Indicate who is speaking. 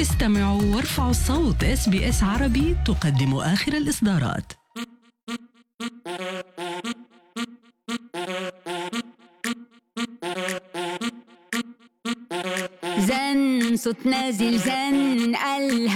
Speaker 1: استمعوا وارفعوا الصوت. SBS عربي تقدم آخر الإصدارات.
Speaker 2: زن صوت نازل زن